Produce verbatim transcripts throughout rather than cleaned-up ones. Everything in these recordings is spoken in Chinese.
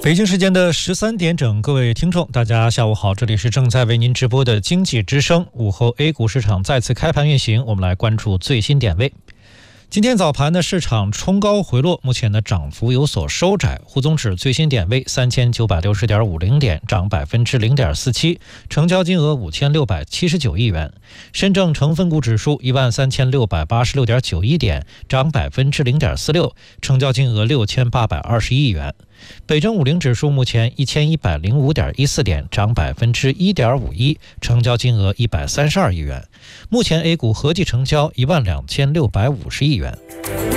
北京时间的十三点整，各位听众，大家下午好，这里是正在为您直播的经济之声。午后 A 股市场再次开盘运行，我们来关注最新点位。今天早盘的市场冲高回落，目前的涨幅有所收窄。沪综指最新点位三千九百六十点五零点，涨百分之零点四七，成交金额五千六百七十九亿元。深证成分股指数一万三千六百八十六点九一点，涨百分之零点四六，成交金额六千八百二十亿元。北证五零指数目前一千一百零五点一四点，涨百分之一点五一，成交金额一百三十二亿元。目前 A 股合计成交一万两千六百五十亿元。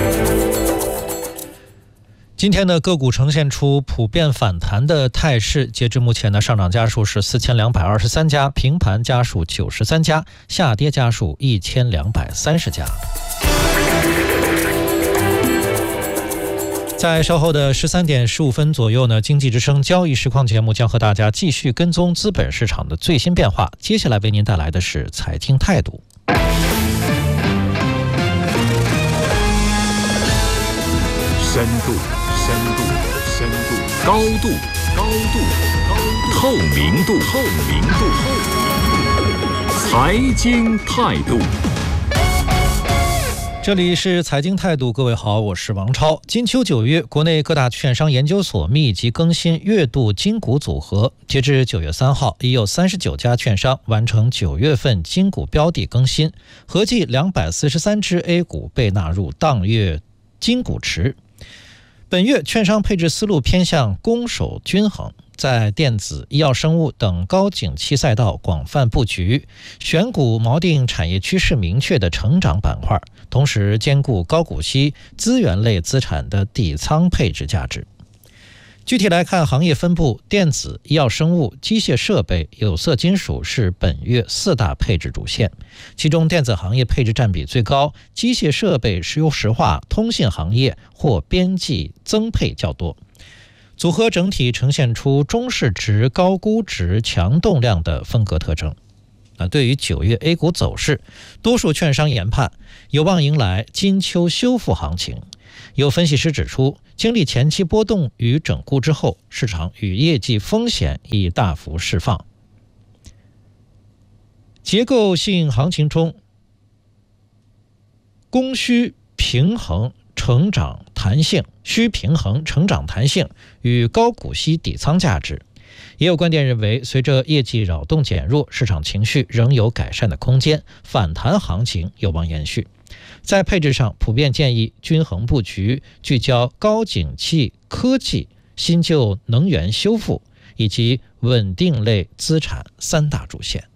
今天的个股呈现出普遍反弹的态势，截至目前的上涨家数是四千两百二十三家，平盘家数九十三家，下跌家数一千两百三十家。在稍后的十三点十五分左右呢，经济之声交易实况节目将和大家继续跟踪资本市场的最新变化。接下来为您带来的是财经态度。 深度，深度，深度，高度，高度，高度，透明度，透明度，透明度，财经态度。 这里是财经态度，各位好，我是王超。金秋九月，国内各大券商研究所密集更新月度金股组合，截至九月三号，已有三十九家券商完成九月份金股标的更新，合计两百四十三只 A 股被纳入当月金股池。本月券商配置思路偏向攻守均衡，在电子、医药生物等高景气赛道广泛布局，选股锚定产业趋势明确的成长板块，同时兼顾高股息资源类资产的底仓配置价值。具体来看行业分布，电子、医药生物、机械设备、有色金属是本月四大配置主线，其中电子行业配置占比最高，机械设备、石油石化、通信行业或边际增配较多。组合整体呈现出中市值、高估值、强动量的风格特征。那对于九月 A 股走势，多数券商研判有望迎来金秋修复行情。有分析师指出，经历前期波动与整固之后，市场与业绩风险已大幅释放。结构性行情中，供需平衡成长弹性、需平衡成长弹性与高股息底仓价值。也有观点认为，随着业绩扰动减弱，市场情绪仍有改善的空间，反弹行情有望延续。在配置上，普遍建议均衡布局，聚焦高景气、科技、新旧能源修复以及稳定类资产三大主线。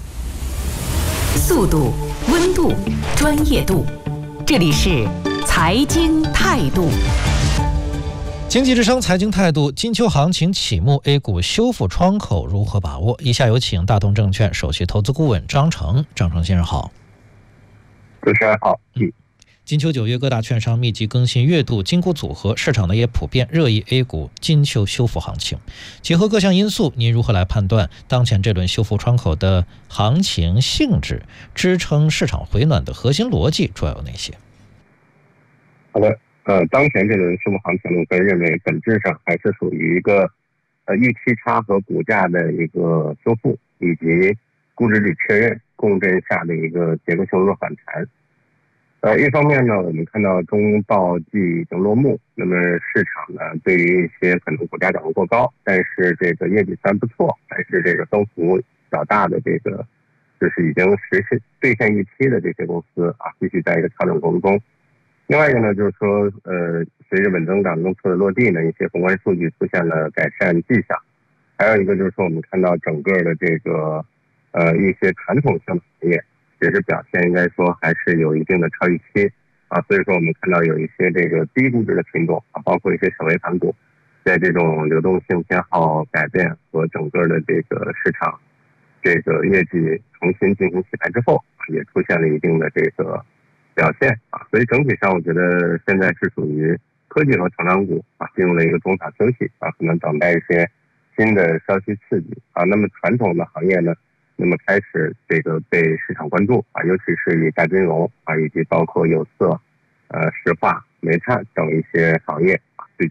速度、温度、专业度，这里是财经态度。 经济之声财经态度，金秋行情启幕 ，A 股修复窗口如何把握？以下有请大同证券首席投资顾问张成。张成先生好。 主持人好。 嗯，金秋九月各大券商密集更新月度金股组合，市场呢也普遍热议 A 股金秋修复行情。结合各项因素，您如何来判断当前这轮修复窗口的行情性质？支撑市场回暖的核心逻辑主要有哪些？ 好的，呃，当前这轮修复行情，我个人认为本质上还是属于一个呃预期差和股价的一个修复，以及估值率确认共振下的一个结构性弱反弹。呃，一方面呢，我们看到中报季已经落幕，那么市场呢对于一些可能股价涨得过高，但是这个业绩虽然不错，但是这个增幅较大的这个就是已经实现兑现预期的这些公司啊，继续在一个调整过程中。另外一个呢，就是说，呃，随着稳增长政策的落地呢，一些宏观数据出现了改善迹象。还有一个就是说，我们看到整个的这个呃一些传统性的行业，其实表现应该说还是有一定的超预期啊，所以说我们看到有一些这个低估值的品种啊，包括一些小微盘股，在这种流动性偏好改变和整个的这个市场这个业绩重新进行洗牌之后，也出现了一定的这个表现啊，所以整体上我觉得现在是属于科技和成长股啊进入了一个中场休息啊，可能等待一些新的消息刺激啊。那么传统的行业呢，那么开始这个被市场关注啊，尤其是以大金融啊，以及包括有色、呃石化、煤炭等一些行业啊，最近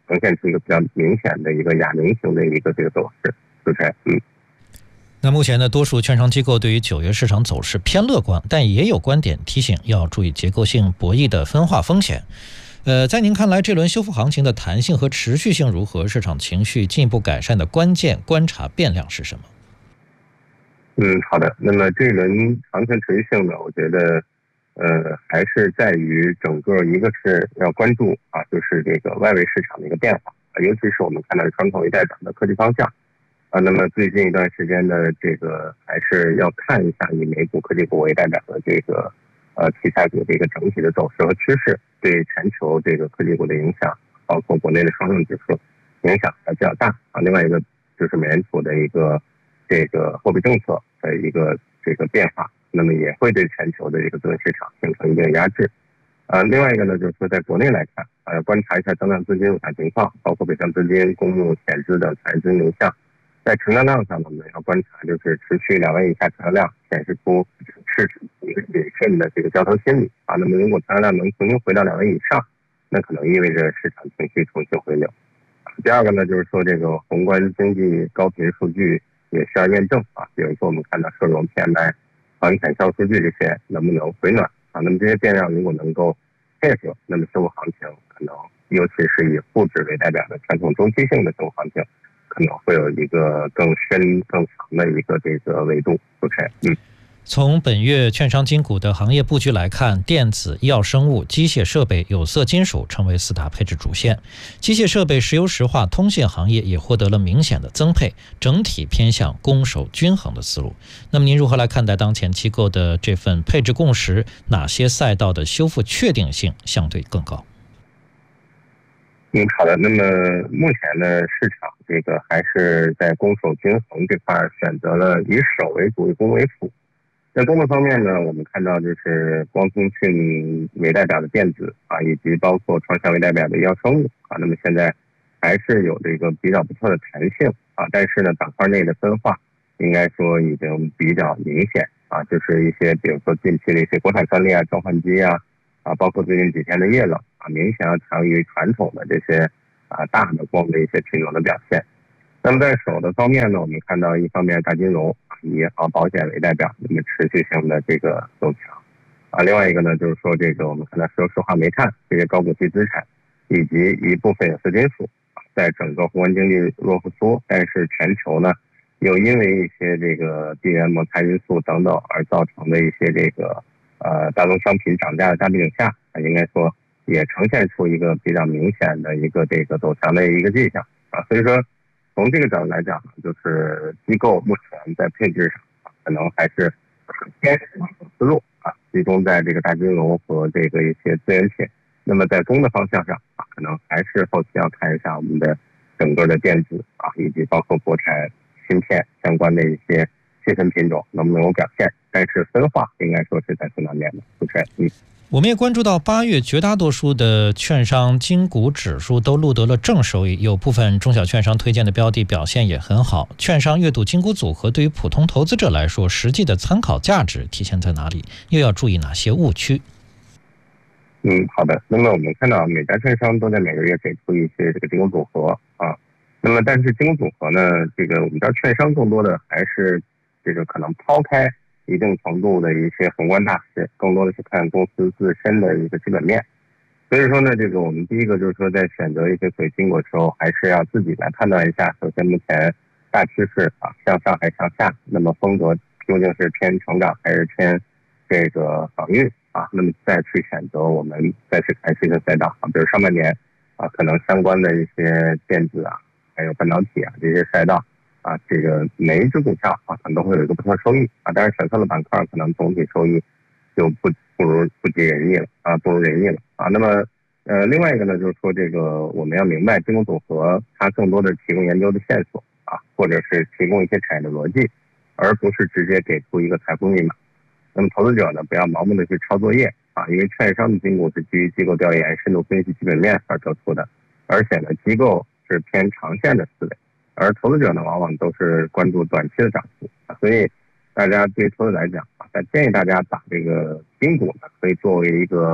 呈现出一个比较明显的一个哑铃型的一个这个走势。主持人，嗯。 那目前呢，多数券商机构对于九月市场走势偏乐观，但也有观点提醒要注意结构性博弈的分化风险。呃，在您看来，这轮修复行情的弹性和持续性如何？市场情绪进一步改善的关键观察变量是什么？ 嗯，好的。那么这轮行情持续性呢，我觉得，呃，还是在于整个一个是要关注啊，就是这个外围市场的一个变化啊，尤其是我们看到传统为代表的科技方向。啊，那么最近一段时间的这个还是要看一下以美股科技股为代表的这个呃题材股的一个整体的走势和趋势对全球这个科技股的影响，包括国内的上证指数影响还比较大啊。另外一个就是美联储的一个这个货币政策的一个这个变化，那么也会对全球的这个资本市场形成一定的压制。呃，另外一个呢，就是说在国内来看，呃，观察一下增量资金入场情况，包括北向资金、公募、险资等财资流向。在成交量上呢，我们要观察就是持续两万以下成交量，显示出市场一个谨慎的这个交投心理啊。那么如果成交量能重新回到两万以上，那可能意味着市场情绪重新回流。第二个呢，就是说这个宏观经济高频数据也需要验证啊，比如说我们看到社融 P M I、房地产销售数据这些能不能回暖啊？那么这些变量如果能够配合，那么修复行情可能，尤其是以沪指为代表的传统周期性的修复行情，可能会有一个更深更长的一个这个维度。主持人，嗯。 从本月券商金股的行业布局来看，电子、医药生物、机械设备、有色金属成为四大配置主线。机械设备、石油石化、通信行业也获得了明显的增配，整体偏向攻守均衡的思路。那么您如何来看待当前机构的这份配置共识？哪些赛道的修复确定性相对更高？ 嗯，好的。那么目前呢，市场这个还是在攻守均衡这块选择了以守为主，以攻为辅。在攻的方面呢，我们看到就是光通讯为代表的电子啊，以及包括创效为代表的医药生物啊，那么现在还是有这个比较不错的弹性啊，但是呢，板块内的分化应该说已经比较明显啊，就是一些比如说近期的一些国产专利啊、交换机啊，啊，包括最近几天的液冷啊，明显要强于传统的这些啊大的光的一些品种的表现。那么在手的方面呢，我们看到一方面大金融以银行、保险为代表，那么持续性的这个走强啊。另外一个呢，就是说这个我们看到石油石化、煤炭这些高股息资产，以及一部分有色金属，在整个宏观经济弱复苏，但是全球呢又因为一些这个地缘摩擦因素等等而造成的一些这个呃大宗商品涨价的大背景下，应该说也呈现出一个比较明显的一个这个走强的一个迹象啊。所以说，从这个角度来讲，就是机构目前在配置上可能还是偏思路啊，集中在这个大金融和这个一些资源品。那么在攻的方向上啊，可能还是后期要看一下我们的整个的电子啊，以及包括国产芯片相关的一些细分品种能不能有表现。但是分化应该说是在所难免的。主持人，嗯。 我们也关注到八月绝大多数的券商金股指数都录得了正收益，有部分中小券商推荐的标的表现也很好。券商月度金股组合对于普通投资者来说，实际的参考价值体现在哪里？又要注意哪些误区？ 嗯，好的。那么我们看到每家券商都在每个月给出一些这个金股组合啊。那么但是金股组合呢，这个我们知道券商更多的还是这个可能抛开一定程度的一些宏观大势，更多的是看公司自身的一个基本面。所以说呢，这个我们第一个就是说，在选择一些水金股的时候，还是要自己来判断一下。首先，目前大趋势啊向上还是向下，那么风格究竟是偏成长还是偏这个防御啊？那么再去选择我们再去看新的赛道啊，比如上半年啊，可能相关的一些电子啊，还有半导体啊这些赛道。啊，这个每一只股票啊，可能都会有一个不错的收益啊，但是选错了板块，可能总体收益就不不如不及人意了啊，不如人意了啊。那么呃，另外一个呢，就是说这个我们要明白金融组合它更多的提供研究的线索啊，或者是提供一些产业的逻辑，而不是直接给出一个财富密码。那么投资者呢，不要盲目的去抄作业啊，因为券商的金股是基于机构调研、深度分析基本面而得出的，而且呢，机构是偏长线的思维。而投资者呢，往往都是关注短期的涨幅，所以大家对投资来讲啊，建议大家把这个金股呢，可以作为一个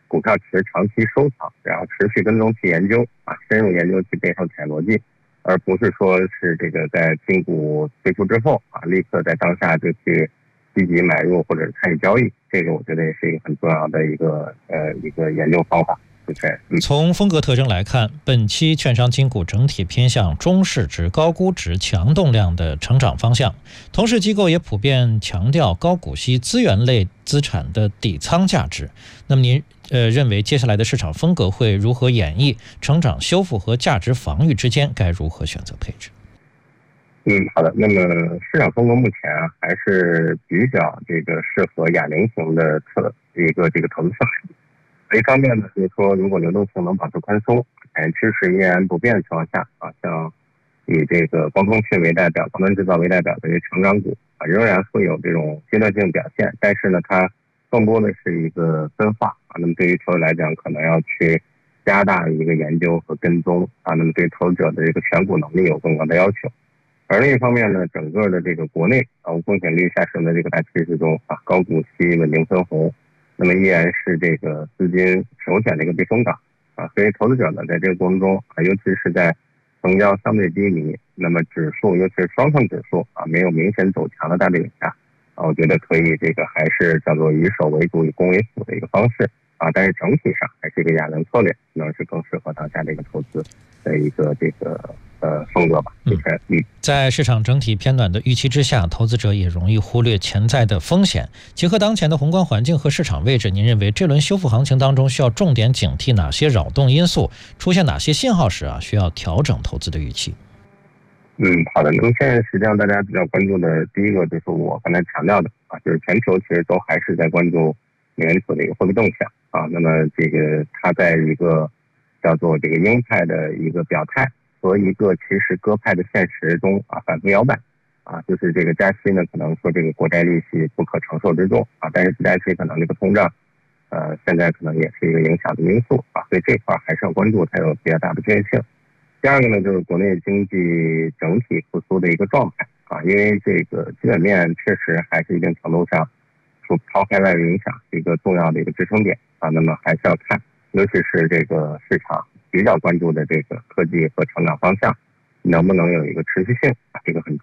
股票其实长期收藏，然后持续跟踪去研究啊，深入研究其背后产业逻辑，而不是说是这个在新股推出之后啊，立刻在当下就去积极买入或者是参与交易。这个我觉得也是一个很重要的一个呃一个研究方法。嗯、 从风格特征来看，本期券商金股整体偏向中市值、高估值、强动量的成长方向，同时机构也普遍强调高股息资源类资产的底仓价值。那么您呃认为接下来的市场风格会如何演绎？成长修复和价值防御之间该如何选择配置？ 嗯，好的。那么市场风格目前啊，还是比较这个适合哑铃型的策一个这个投资策略。一方面呢，就是说，如果流动性能保持宽松，产业趋势依然不变的情况下啊，像以这个光通讯为代表、高端制造为代表的这些成长股啊，仍然会有这种阶段性表现，但是呢，它更多的是一个分化啊。那么对于投资来讲，可能要去加大一个研究和跟踪啊，那么对投资者的这个选股能力有更高的要求。而另一方面呢，整个的这个国内啊无风险率下沉的这个大趋势中啊，高股息、稳定分红。那么依然是这个资金首选的一个避风港啊，所以投资者呢，在这个过程中啊，尤其是在成交相对低迷，那么指数尤其是双向指数啊没有明显走强的大背景下啊，我觉得可以这个还是叫做以守为主、以攻为辅的一个方式啊，但是整体上还是一个哑铃策略，可能是更适合当下这个投资的一个这个呃风格吧。嗯， 在市场整体偏暖的预期之下，投资者也容易忽略潜在的风险。结合当前的宏观环境和市场位置，您认为这轮修复行情当中需要重点警惕哪些扰动因素？出现哪些信号时啊，需要调整投资的预期？ 嗯，好的。那么现在实际上大家比较关注的第一个就是我刚才强调的啊，就是全球其实都还是在关注美联储的一个货币动向啊。那么这个它在一个叫做这个鹰派的一个表态和一个其实鸽派的现实中啊反复摇摆啊，就是这个加息呢，可能说这个国债利息不可承受之重啊，但是不加息可能这个通胀呃现在可能也是一个影响的因素啊，所以这块还是要关注它有比较大的确性。第二个呢，就是国内经济整体复苏的一个状态啊，因为这个基本面确实还是一定程度上受抛开外围影响是一个重要的一个支撑点啊，那么还是要看，尤其是这个市场比较关注的这个科技和成长方向能不能有一个持续性啊，这个很